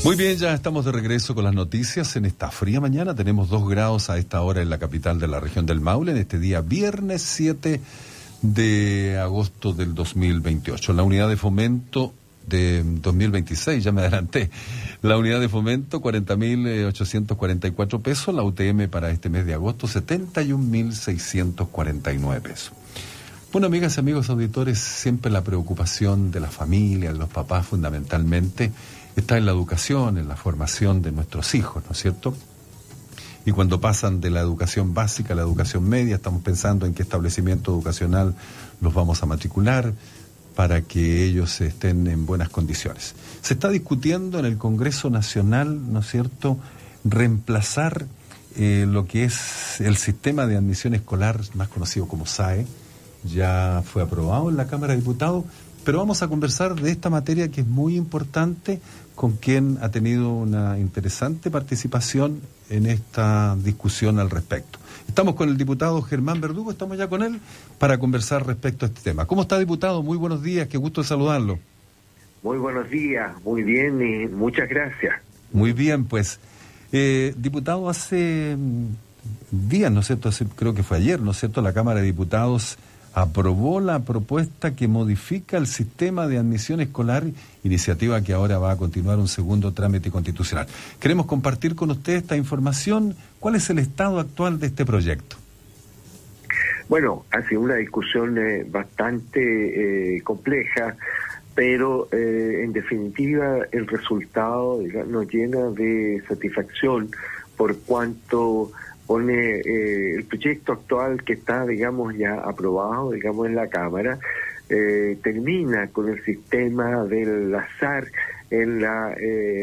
Muy bien, ya estamos de regreso con las noticias en esta fría mañana. Tenemos 2 grados a esta hora en la capital de la región del Maule, en este día viernes 7 de agosto del 2028. La unidad de fomento de 2026, ya me adelanté. La unidad de fomento, 40.844 pesos. La UTM para este mes de agosto, 71.649 pesos. Bueno, amigas y amigos auditores, siempre la preocupación de la familia, de los papás fundamentalmente, está en la educación, en la formación de nuestros hijos, ¿no es cierto? Y cuando pasan de la educación básica a la educación media, estamos pensando en qué establecimiento educacional los vamos a matricular para que ellos estén en buenas condiciones. Se está discutiendo en el Congreso Nacional, ¿no es cierto?, reemplazar lo que es el sistema de admisión escolar, más conocido como SAE. Ya fue aprobado en la Cámara de Diputados, pero vamos a conversar de esta materia que es muy importante, con quien ha tenido una interesante participación en esta discusión al respecto. Estamos con el diputado Germán Verdugo, estamos ya con él para conversar respecto a este tema. ¿Cómo está, diputado? Muy buenos días, qué gusto saludarlo. Muy buenos días, muy bien y muchas gracias. Muy bien, pues, diputado, hace días, ¿no es cierto?, creo que fue ayer, ¿no es cierto?, la Cámara de Diputados aprobó la propuesta que modifica el sistema de admisión escolar, iniciativa que ahora va a continuar un segundo trámite constitucional. Queremos compartir con usted esta información. ¿Cuál es el estado actual de este proyecto? Bueno, ha sido una discusión bastante compleja, pero en definitiva el resultado, digamos, nos llena de satisfacción por cuanto pone el proyecto actual que está, digamos, ya aprobado, digamos, en la Cámara, termina con el sistema del azar en la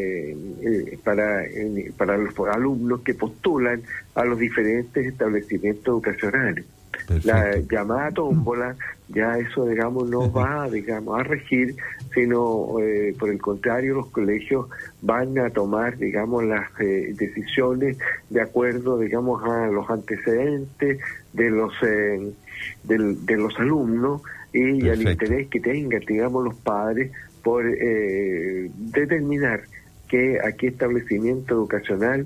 para los alumnos que postulan a los diferentes establecimientos educacionales. Perfecto. La llamada tómbola, ya eso, digamos, no va, digamos, a regir, sino por el contrario, los colegios van a tomar, digamos, las decisiones de acuerdo, digamos, a los antecedentes de los alumnos y Perfecto. al interés que tengan, digamos, los padres por determinar a qué establecimiento educacional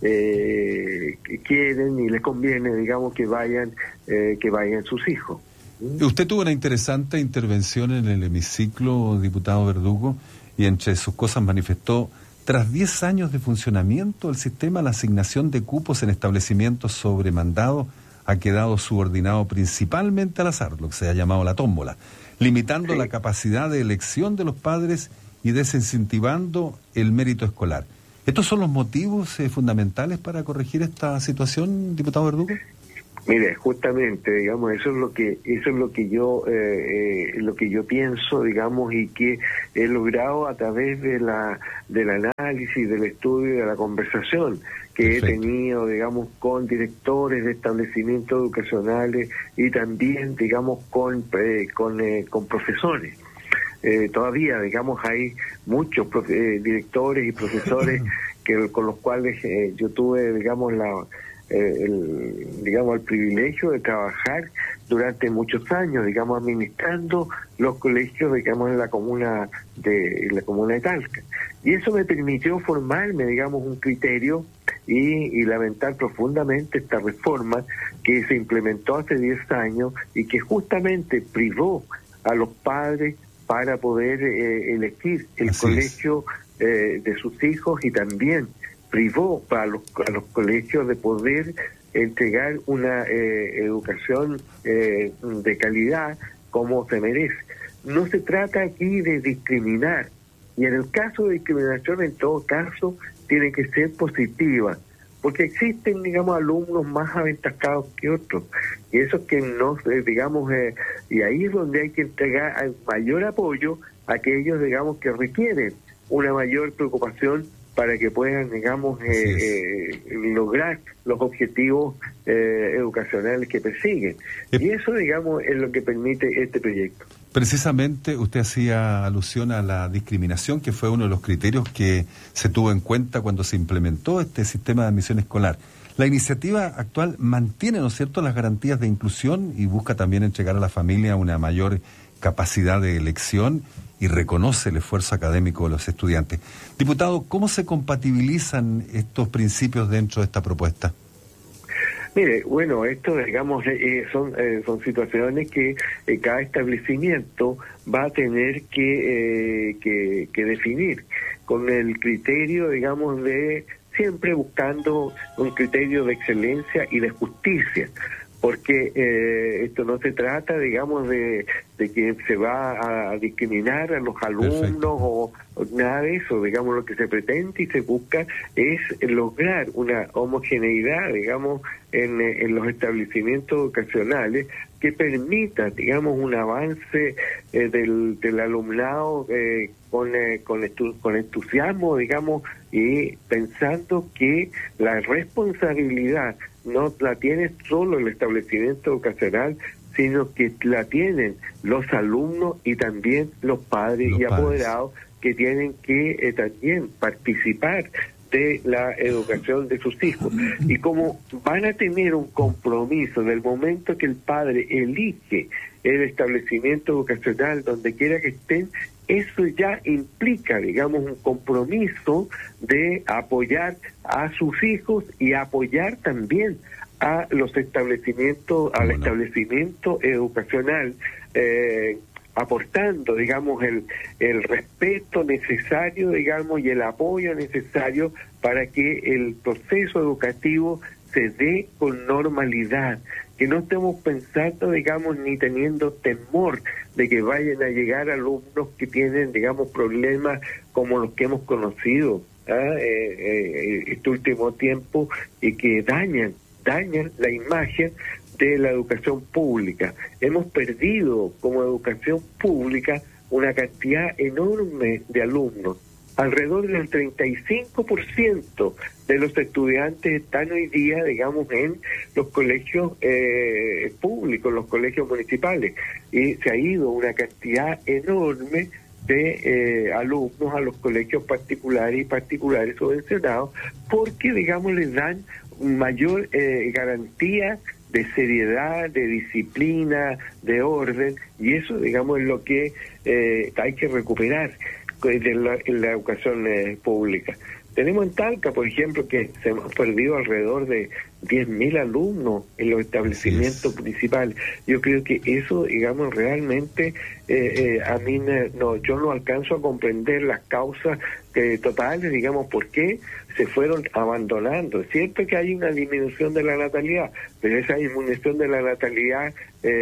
quieren y les conviene, digamos, que vayan sus hijos. Usted tuvo una interesante intervención en el hemiciclo, diputado Verdugo, y entre sus cosas manifestó: tras 10 años de funcionamiento, el sistema de la asignación de cupos en establecimientos sobre mandado ha quedado subordinado principalmente al azar, lo que se ha llamado la tómbola, limitando la capacidad de elección de los padres y desincentivando el mérito escolar. ¿Estos son los motivos fundamentales para corregir esta situación, diputado Verdugo? Mire, justamente, digamos, eso es lo que yo pienso, digamos, y que he logrado a través del análisis, del estudio y de la conversación que Perfecto. He tenido, digamos, con directores de establecimientos educacionales y también, digamos, con profesores. Todavía, digamos, hay muchos directores y profesores con los cuales yo tuve, digamos, el privilegio de trabajar durante muchos años, digamos, administrando los colegios, digamos, en la comuna de Talca. Y eso me permitió formarme, digamos, un criterio y lamentar profundamente esta reforma que se implementó hace 10 años y que justamente privó a los padres para poder elegir el Así colegio de sus hijos, y también privó a los colegios de poder entregar una educación de calidad como se merece. No se trata aquí de discriminar, y en el caso de discriminación, en todo caso, tiene que ser positiva, porque existen, digamos, alumnos más aventajados que otros, y esos que no, digamos, y ahí es donde hay que entregar mayor apoyo a aquellos, digamos, que requieren una mayor preocupación para que puedan, digamos, lograr los objetivos educacionales que persiguen. Y eso, digamos, es lo que permite este proyecto. Precisamente usted hacía alusión a la discriminación, que fue uno de los criterios que se tuvo en cuenta cuando se implementó este sistema de admisión escolar. La iniciativa actual mantiene, ¿no es cierto?, las garantías de inclusión y busca también entregar a la familia una mayor capacidad de elección y reconoce el esfuerzo académico de los estudiantes. Diputado, ¿cómo se compatibilizan estos principios dentro de esta propuesta? Mire, bueno, esto, digamos, son situaciones que cada establecimiento va a tener que definir con el criterio, digamos, de siempre buscando un criterio de excelencia y de justicia. Porque esto no se trata, digamos, de que se va a discriminar a los alumnos o nada de eso. Digamos, lo que se pretende y se busca es lograr una homogeneidad, digamos, en los establecimientos educacionales que permita, digamos, un avance del alumnado con entusiasmo, digamos, y pensando que la responsabilidad no la tiene solo el establecimiento educacional, sino que la tienen los alumnos y también los padres y apoderados que tienen que también participar de la educación de sus hijos. Y como van a tener un compromiso del momento que el padre elige el establecimiento educacional donde quiera que estén, eso ya implica, digamos, un compromiso de apoyar a sus hijos y apoyar también a los establecimientos, al establecimiento educacional, aportando, digamos, el respeto necesario, digamos, y el apoyo necesario para que el proceso educativo se dé con normalidad, que no estemos pensando, digamos, ni teniendo temor de que vayan a llegar alumnos que tienen, digamos, problemas como los que hemos conocido este último tiempo y que dañan la imagen de la educación pública. Hemos perdido como educación pública una cantidad enorme de alumnos. Alrededor del 35% de los estudiantes están hoy día, digamos, en los colegios públicos, los colegios municipales, y se ha ido una cantidad enorme de alumnos a los colegios particulares y particulares subvencionados, porque, digamos, les dan mayor garantía de seriedad, de disciplina, de orden, y eso, digamos, es lo que hay que recuperar en la educación pública. Tenemos en Talca, por ejemplo, que se hemos perdido alrededor de 10.000 alumnos en los establecimientos principales. Yo creo que eso, digamos, realmente a mí yo no alcanzo a comprender las causas totales, digamos, por qué se fueron abandonando. Siempre que hay una disminución de la natalidad, pero esa disminución de la natalidad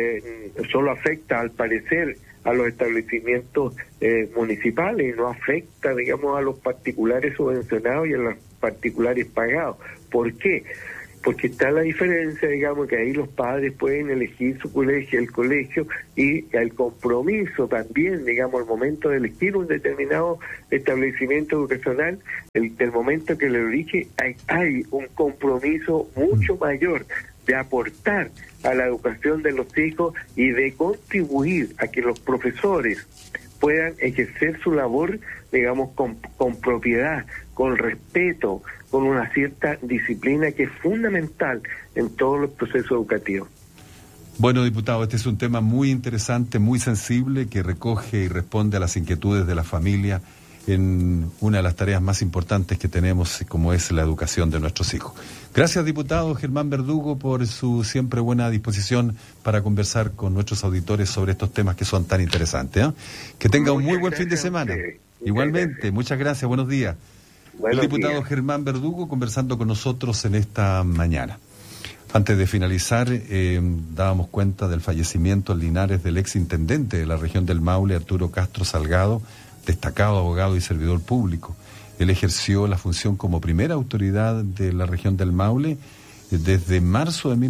solo afecta, al parecer, a los establecimientos municipales y no afecta, digamos, a los particulares subvencionados y a los particulares pagados. ¿Por qué? Porque está la diferencia, digamos, que ahí los padres pueden elegir su colegio, el colegio, y el compromiso también, digamos, al momento de elegir un determinado establecimiento educacional, del momento que lo elige, hay un compromiso mucho mayor de aportar a la educación de los hijos y de contribuir a que los profesores puedan ejercer su labor, digamos, con propiedad, con respeto, con una cierta disciplina que es fundamental en todos los procesos educativos. Bueno, diputado, este es un tema muy interesante, muy sensible, que recoge y responde a las inquietudes de la familia en una de las tareas más importantes que tenemos, como es la educación de nuestros hijos. Gracias, diputado Germán Verdugo, por su siempre buena disposición para conversar con nuestros auditores sobre estos temas que son tan interesantes. Que tenga un muy buen fin de semana. Igualmente, muchas gracias, buenos días. El diputado Germán Verdugo conversando con nosotros en esta mañana. Antes de finalizar, dábamos cuenta del fallecimiento en Linares del exintendente de la región del Maule, Arturo Castro Salgado, destacado abogado y servidor público. Él ejerció la función como primera autoridad de la región del Maule desde marzo de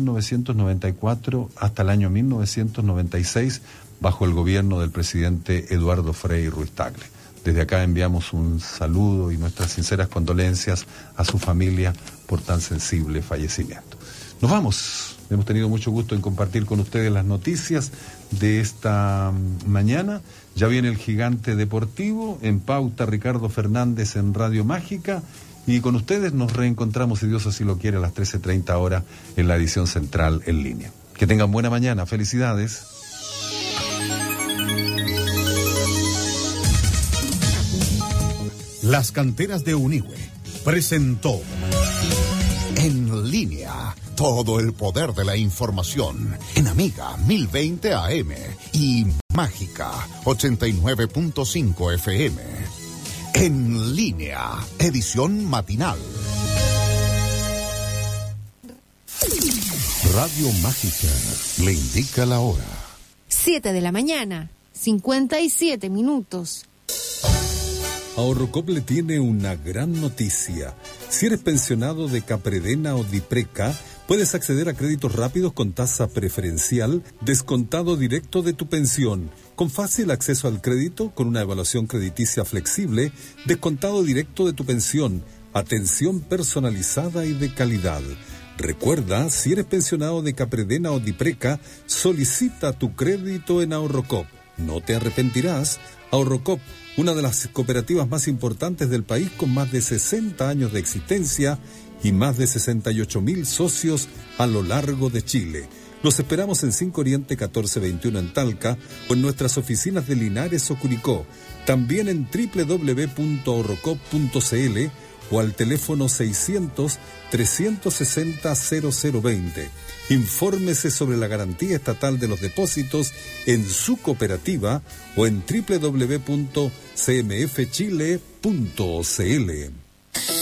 1994 hasta el año 1996 bajo el gobierno del presidente Eduardo Frei Ruiz-Tagle. Desde acá enviamos un saludo y nuestras sinceras condolencias a su familia por tan sensible fallecimiento. Nos vamos. Hemos tenido mucho gusto en compartir con ustedes las noticias de esta mañana. Ya viene el gigante deportivo, en pauta Ricardo Fernández en Radio Mágica, y con ustedes nos reencontramos, si Dios así lo quiere, a las 13:30 horas en la edición central en línea. Que tengan buena mañana, felicidades. Las Canteras de Unihue presentó En Línea, todo el poder de la información en Amiga 1020 AM y Mágica 89.5 FM. En Línea, edición matinal. Radio Mágica le indica la hora. 7 de la mañana, 57 minutos. Ahorrocop le tiene una gran noticia. Si eres pensionado de Capredena o Dipreca, puedes acceder a créditos rápidos con tasa preferencial, descontado directo de tu pensión, con fácil acceso al crédito, con una evaluación crediticia flexible, descontado directo de tu pensión, atención personalizada y de calidad. Recuerda, si eres pensionado de Capredena o Dipreca, solicita tu crédito en Ahorrocop. No te arrepentirás. Ahorrocop, una de las cooperativas más importantes del país con más de 60 años de existencia y más de 68,000 socios a lo largo de Chile. Los esperamos en 5 Oriente 1421 en Talca o en nuestras oficinas de Linares o Curicó. También en www.ahorrocop.cl o al teléfono 600-360-0020. Infórmese sobre la garantía estatal de los depósitos en su cooperativa o en www.cmfchile.cl.